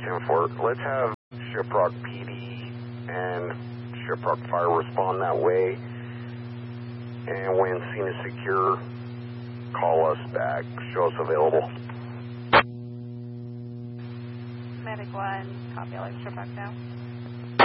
10-4. Let's have Shiprock PD and Shiprock Fire respond that way. And when scene is secure, call us back. Show us available. Medic 1, copy, Alex, Shiprock now.